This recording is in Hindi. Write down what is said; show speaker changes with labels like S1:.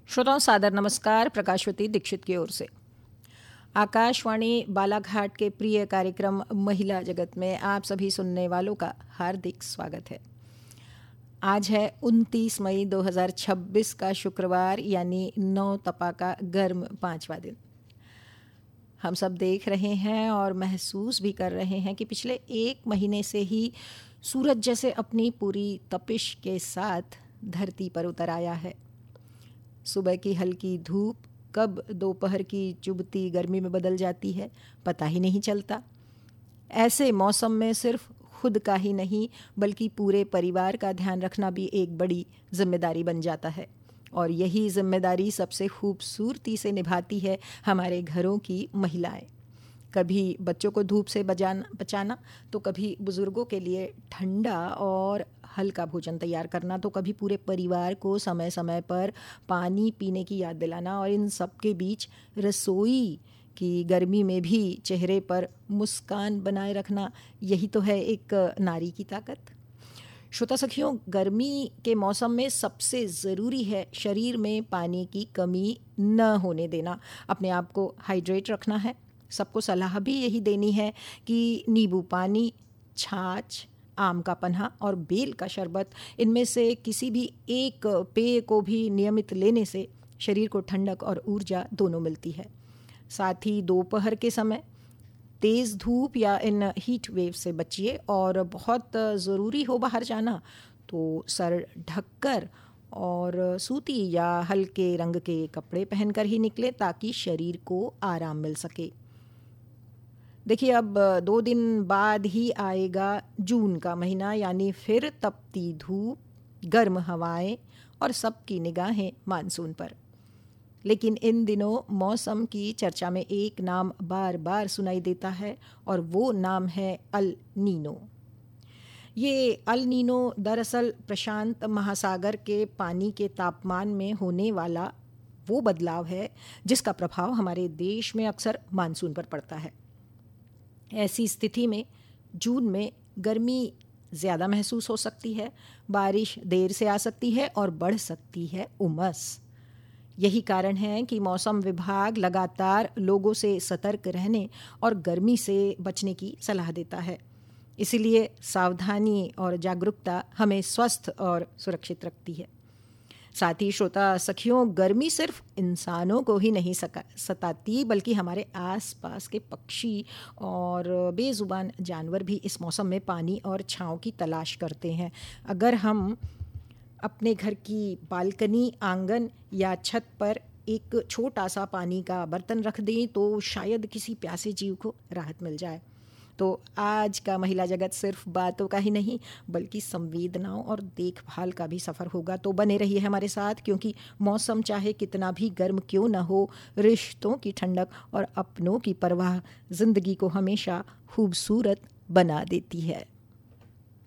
S1: श्रोताओं सादर नमस्कार। प्रकाशवती दीक्षित की ओर से आकाशवाणी बालाघाट के प्रिय कार्यक्रम महिला जगत में आप सभी सुनने वालों का हार्दिक स्वागत है। आज है 29 मई 2026 का शुक्रवार यानी 9 तपा का गर्म 5वां दिन। हम सब देख रहे हैं और महसूस भी कर रहे हैं कि पिछले एक महीने से ही सूरज जैसे अपनी पूरी तपिश के साथ धरती पर उतर आया है। सुबह की हल्की धूप कब दोपहर की चुभती गर्मी में बदल जाती है पता ही नहीं चलता। ऐसे मौसम में सिर्फ खुद का ही नहीं बल्कि पूरे परिवार का ध्यान रखना भी एक बड़ी जिम्मेदारी बन जाता है और यही जिम्मेदारी सबसे खूबसूरती से निभाती है हमारे घरों की महिलाएं। कभी बच्चों को धूप से बचाना तो कभी बुज़ुर्गों के लिए ठंडा और हल्का भोजन तैयार करना, तो कभी पूरे परिवार को समय समय पर पानी पीने की याद दिलाना और इन सब के बीच रसोई की गर्मी में भी चेहरे पर मुस्कान बनाए रखना, यही तो है एक नारी की ताकत। श्रोता सखियों, गर्मी के मौसम में सबसे ज़रूरी है शरीर में पानी की कमी न होने देना, अपने आप को हाइड्रेट रखना है। सबको सलाह भी यही देनी है कि नींबू पानी, छाछ, आम का पन्हा और बेल का शरबत, इनमें से किसी भी एक पेय को भी नियमित लेने से शरीर को ठंडक और ऊर्जा दोनों मिलती है। साथ ही दोपहर के समय तेज़ धूप या इन हीट वेव से बचिए और बहुत ज़रूरी हो बाहर जाना तो सर ढककर और सूती या हल्के रंग के कपड़े पहनकर ही निकले ताकि शरीर को आराम मिल सके। देखिए, अब 2 दिन बाद ही आएगा जून का महीना, यानी फिर तपती धूप, गर्म हवाएं और सबकी निगाहें मानसून पर। लेकिन इन दिनों मौसम की चर्चा में एक नाम बार बार सुनाई देता है और वो नाम है अल नीनो। ये अल नीनो दरअसल प्रशांत महासागर के पानी के तापमान में होने वाला वो बदलाव है जिसका प्रभाव हमारे देश में अक्सर मानसून पर पड़ता है। ऐसी स्थिति में जून में गर्मी ज़्यादा महसूस हो सकती है, बारिश देर से आ सकती है और बढ़ सकती है उमस। यही कारण है कि मौसम विभाग लगातार लोगों से सतर्क रहने और गर्मी से बचने की सलाह देता है। इसीलिए सावधानी और जागरूकता हमें स्वस्थ और सुरक्षित रखती है। साथ ही श्रोता सखियों, गर्मी सिर्फ इंसानों को ही नहीं सताती बल्कि हमारे आसपास के पक्षी और बेजुबान जानवर भी इस मौसम में पानी और छांव की तलाश करते हैं। अगर हम अपने घर की बालकनी, आंगन या छत पर एक छोटा सा पानी का बर्तन रख दें तो शायद किसी प्यासे जीव को राहत मिल जाए। तो आज का महिला जगत सिर्फ बातों का ही नहीं बल्कि संवेदनाओं और देखभाल का भी सफ़र होगा। तो बने रहिए हमारे साथ, क्योंकि मौसम चाहे कितना भी गर्म क्यों न हो, रिश्तों की ठंडक और अपनों की परवाह ज़िंदगी को हमेशा खूबसूरत बना देती है।